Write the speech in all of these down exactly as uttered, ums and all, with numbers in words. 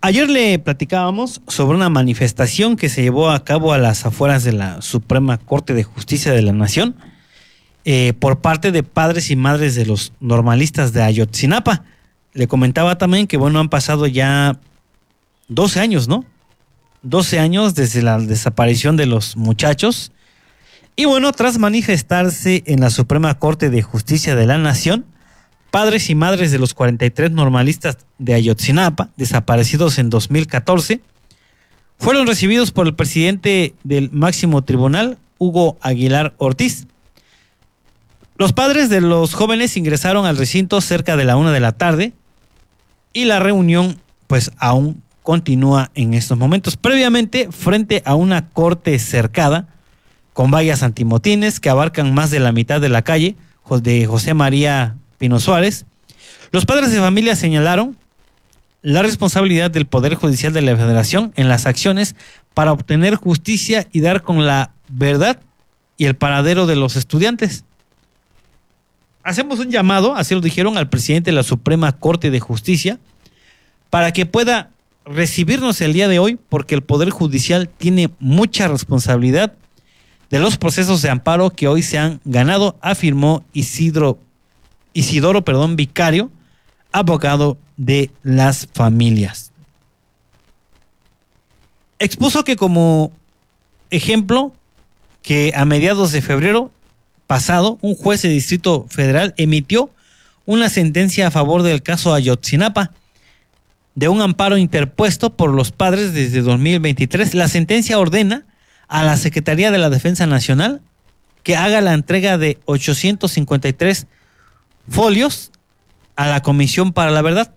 Ayer le platicábamos sobre una manifestación que se llevó a cabo a las afueras de la Suprema Corte de Justicia de la Nación eh, por parte de padres y madres de los normalistas de Ayotzinapa. Le comentaba también que, bueno, han pasado ya doce años, ¿no? doce años desde la desaparición de los muchachos. Y bueno, tras manifestarse en la Suprema Corte de Justicia de la Nación, padres y madres de los cuarenta y tres normalistas de Ayotzinapa, desaparecidos en dos mil catorce, fueron recibidos por el presidente del máximo tribunal, Hugo Aguilar Ortiz. Los padres de los jóvenes ingresaron al recinto cerca de la una de la tarde y la reunión pues aún continúa en estos momentos. Previamente, frente a una corte cercada, con vallas antimotines que abarcan más de la mitad de la calle de José María Pino Suárez, los padres de familia señalaron la responsabilidad del Poder Judicial de la Federación en las acciones para obtener justicia y dar con la verdad y el paradero de los estudiantes. Hacemos un llamado, así lo dijeron, al presidente de la Suprema Corte de Justicia para que pueda recibirnos el día de hoy, porque el Poder Judicial tiene mucha responsabilidad de los procesos de amparo que hoy se han ganado, afirmó Isidro Isidoro, perdón, Vicario, abogado de las familias. Expuso que como ejemplo, que a mediados de febrero pasado, un juez de Distrito Federal emitió una sentencia a favor del caso Ayotzinapa, de un amparo interpuesto por los padres desde dos mil veintitrés. La sentencia ordena a la Secretaría de la Defensa Nacional que haga la entrega de ochocientos cincuenta y tres folios a la Comisión para la Verdad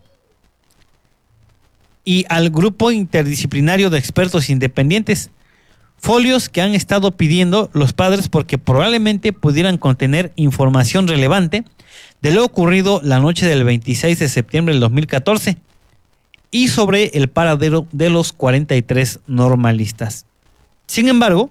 y al Grupo Interdisciplinario de Expertos Independientes, folios que han estado pidiendo los padres porque probablemente pudieran contener información relevante de lo ocurrido la noche del veintiséis de septiembre del dos mil catorce y sobre el paradero de los cuarenta y tres normalistas. Sin embargo,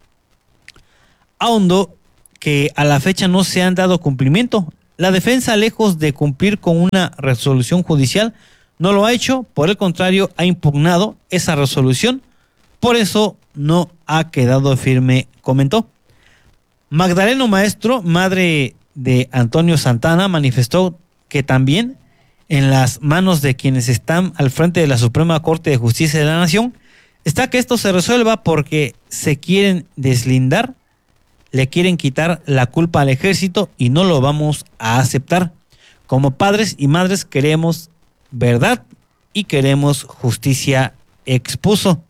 ahondó que a la fecha no se han dado cumplimiento. La defensa, lejos de cumplir con una resolución judicial, no lo ha hecho, por el contrario, ha impugnado esa resolución, por eso no ha quedado firme, comentó. Magdaleno Maestro, madre de Antonio Santana, manifestó que también en las manos de quienes están al frente de la Suprema Corte de Justicia de la Nación está que esto se resuelva porque se quieren deslindar, le quieren quitar la culpa al ejército y no lo vamos a aceptar. Como padres y madres queremos verdad y queremos justicia, expuso.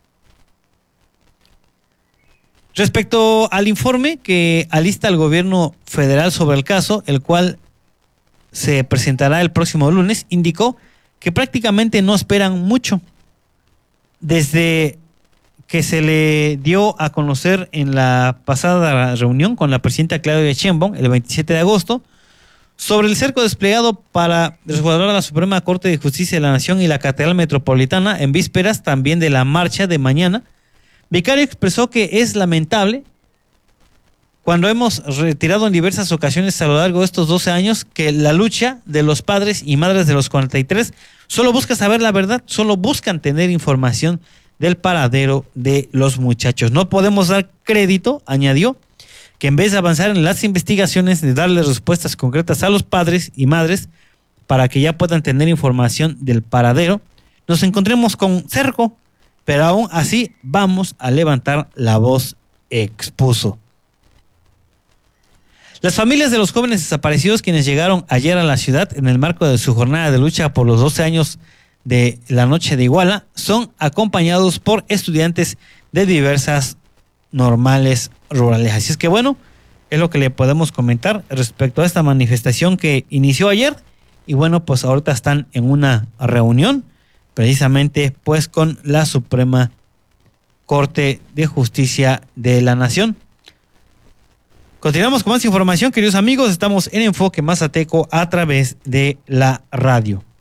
Respecto al informe que alista el gobierno federal sobre el caso, el cual se presentará el próximo lunes, indicó que prácticamente no esperan mucho. Desde que se le dio a conocer en la pasada reunión con la presidenta Claudia Sheinbaum el veintisiete de agosto sobre el cerco desplegado para resguardar a la Suprema Corte de Justicia de la Nación y la Catedral Metropolitana en vísperas también de la marcha de mañana, Vicario expresó que es lamentable, cuando hemos retirado en diversas ocasiones a lo largo de estos doce años, que la lucha de los padres y madres de los cuarenta y tres solo busca saber la verdad, solo buscan tener información del paradero de los muchachos. No podemos dar crédito, añadió, que en vez de avanzar en las investigaciones, de darle respuestas concretas a los padres y madres para que ya puedan tener información del paradero, nos encontremos con cerco, pero aún así vamos a levantar la voz, expuso. Las familias de los jóvenes desaparecidos, quienes llegaron ayer a la ciudad en el marco de su jornada de lucha por los doce años de la noche de Iguala, son acompañados por estudiantes de diversas normales rurales. Así es que bueno, es lo que le podemos comentar respecto a esta manifestación que inició ayer y bueno, pues ahorita están en una reunión precisamente pues con la Suprema Corte de Justicia de la Nación. Continuamos con más información, queridos amigos. Estamos en Enfoque Mazateco a través de la radio.